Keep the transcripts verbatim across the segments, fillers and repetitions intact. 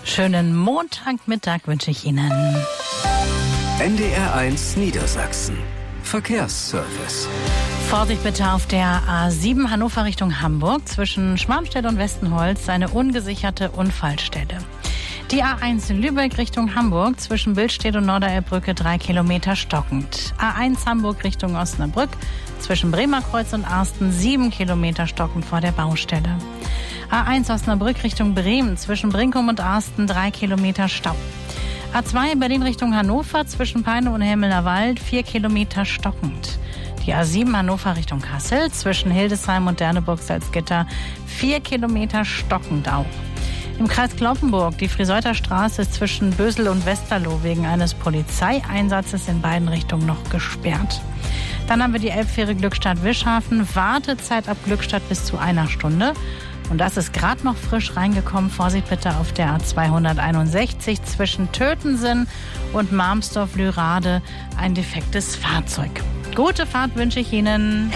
Schönen Montagmittag wünsche ich Ihnen. N D R eins Niedersachsen. Verkehrsservice. Vorsicht bitte auf der A sieben Hannover Richtung Hamburg zwischen Schwarmstedt und Westenholz, eine ungesicherte Unfallstelle. Die A eins Lübeck Richtung Hamburg zwischen Billstedt und Norderelbbrücke drei Kilometer stockend. A eins Hamburg Richtung Osnabrück zwischen Bremerkreuz und Arsten sieben Kilometer stockend vor der Baustelle. A eins Osnabrück Richtung Bremen zwischen Brinkum und Arsten drei Kilometer Stau. A zwei Berlin Richtung Hannover zwischen Peine und Hemmeler Wald vier Kilometer stockend. Die A sieben Hannover Richtung Kassel zwischen Hildesheim und Derneburg-Salzgitter vier Kilometer stockend auch. Im Kreis Cloppenburg, die Friseuther Straße ist zwischen Bösel und Westerlo wegen eines Polizeieinsatzes in beiden Richtungen noch gesperrt. Dann haben wir die Elbfähre Glückstadt-Wischhafen, Wartezeit ab Glückstadt bis zu einer Stunde. Und das ist gerade noch frisch reingekommen. Vorsicht bitte auf der A zweihunderteinundsechzig zwischen Tötensen und Marmsdorf-Lürade ein defektes Fahrzeug. Gute Fahrt wünsche ich Ihnen.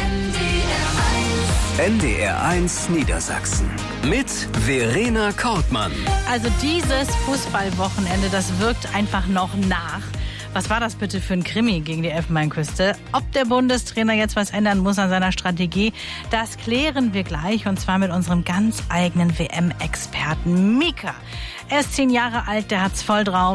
N D R eins Niedersachsen mit Verena Kortmann. Also dieses Fußballwochenende, das wirkt einfach noch nach. Was war das bitte für ein Krimi gegen die Elfenbeinküste? Ob der Bundestrainer jetzt was ändern muss an seiner Strategie, das klären wir gleich und zwar mit unserem ganz eigenen W M-Experten Mika. Er ist zehn Jahre alt, der hat's voll drauf.